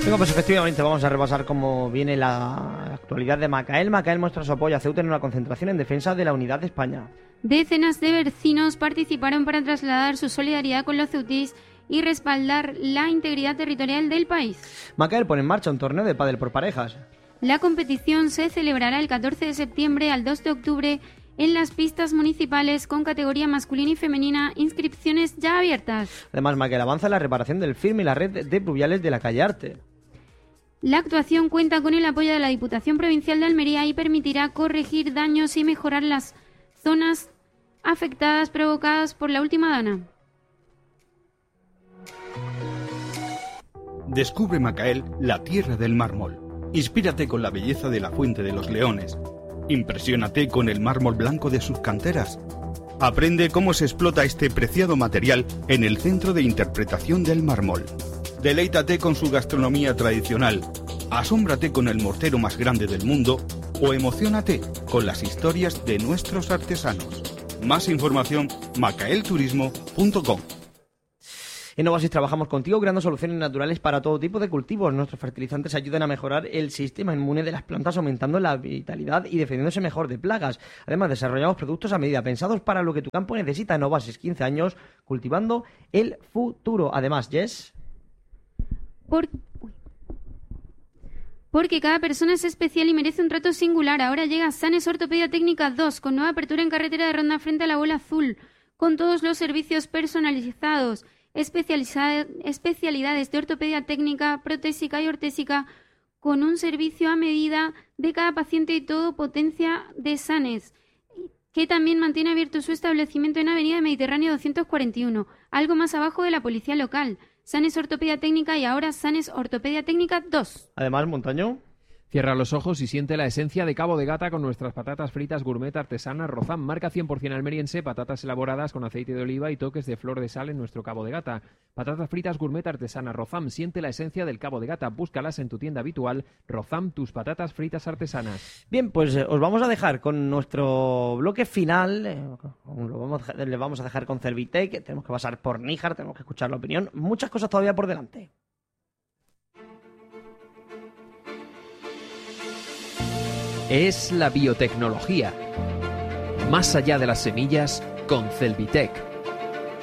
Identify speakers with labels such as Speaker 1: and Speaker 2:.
Speaker 1: Bueno, pues efectivamente vamos a repasar cómo viene la actualidad de Macael. Macael muestra su apoyo a Ceuta en una concentración en defensa de la unidad de España.
Speaker 2: Decenas de vecinos participaron para trasladar su solidaridad con los ceutís y respaldar la integridad territorial del país.
Speaker 1: Macael pone en marcha un torneo de pádel por parejas.
Speaker 2: La competición se celebrará el 14 de septiembre al 2 de octubre en las pistas municipales con categoría masculina y femenina, inscripciones ya abiertas.
Speaker 1: Además, Macael avanza en la reparación del firme y la red de pluviales de la calle Arte.
Speaker 2: La actuación cuenta con el apoyo de la Diputación Provincial de Almería y permitirá corregir daños y mejorar las zonas afectadas provocadas por la última dana.
Speaker 3: Descubre Macael, la tierra del mármol. Inspírate con la belleza de la Fuente de los Leones. Impresiónate con el mármol blanco de sus canteras. Aprende cómo se explota este preciado material en el Centro de Interpretación del Mármol. Deleítate con su gastronomía tradicional. Asómbrate con el mortero más grande del mundo o emociónate con las historias de nuestros artesanos. Más información, macaelturismo.com.
Speaker 1: En Novasis trabajamos contigo creando soluciones naturales para todo tipo de cultivos. Nuestros fertilizantes ayudan a mejorar el sistema inmune de las plantas, aumentando la vitalidad y defendiéndose mejor de plagas. Además, desarrollamos productos a medida pensados para lo que tu campo necesita. Novasis, 15 años cultivando el futuro. Además, Jess...
Speaker 2: Porque cada persona es especial y merece un trato singular. Ahora llega Sanes Ortopedia Técnica 2, con nueva apertura en carretera de Ronda frente a la Bola Azul, con todos los servicios personalizados, especialidades de ortopedia técnica, protésica y ortésica, con un servicio a medida de cada paciente y todo potencia de Sanes, que también mantiene abierto su establecimiento en Avenida Mediterráneo 241, algo más abajo de la policía local. Sanes Ortopedia Técnica y ahora Sanes Ortopedia Técnica 2.
Speaker 1: Además, Montaño...
Speaker 4: Cierra los ojos y siente la esencia de Cabo de Gata con nuestras patatas fritas gourmet artesanas Rozam, marca 100% almeriense, patatas elaboradas con aceite de oliva y toques de flor de sal en nuestro Cabo de Gata. Patatas fritas gourmet artesanas Rozam, siente la esencia del Cabo de Gata, búscalas en tu tienda habitual. Rozam, tus patatas fritas artesanas.
Speaker 1: Bien, pues os vamos a dejar con nuestro bloque final. Le vamos a dejar con Cervitec, tenemos que pasar por Níjar, tenemos que escuchar la opinión. Muchas cosas todavía por delante.
Speaker 4: Es la biotecnología. Más allá de las semillas, con Celvitec.